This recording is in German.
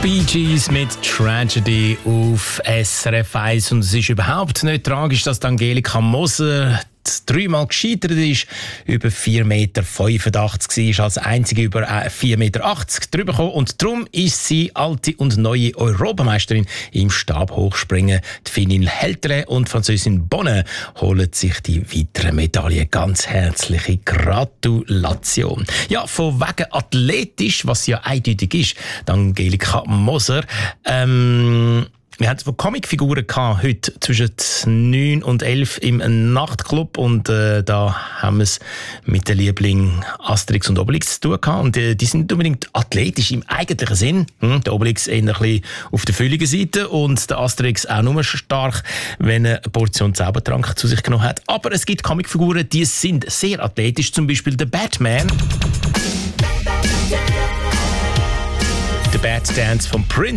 Bee Gees mit Tragedy auf SRF 1. Und es ist überhaupt nicht tragisch, dass Angelika Moser dreimal gescheitert ist, über 4,85 Meter war, als einzige über 4,80 Meter drüber gekommen. Und darum ist sie alte und neue Europameisterin im Stabhochspringen. Die Finnin Heltere und Französin Bonne holen sich die weiteren Medaillen. Ganz herzliche Gratulation. Ja, von wegen athletisch, was ja eindeutig ist, die Angelika Moser. Wir hatten Comicfiguren heute zwischen 9 und 11 im Nachtclub und da haben wir es mit den Lieblingen Asterix und Obelix zu tun gehabt. Und die sind nicht unbedingt athletisch im eigentlichen Sinn. Der Obelix eher ein bisschen auf der fülligen Seite und der Asterix auch nur stark, wenn er eine Portion Zaubertrank zu sich genommen hat. Aber es gibt Comicfiguren, die sind sehr athletisch, zum Beispiel der Batman. Der Bat Dance von Prince.